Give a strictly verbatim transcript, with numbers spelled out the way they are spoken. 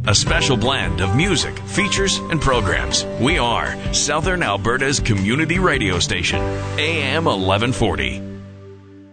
A special blend of music, features, and programs. We are Southern Alberta's community radio station, A M eleven forty.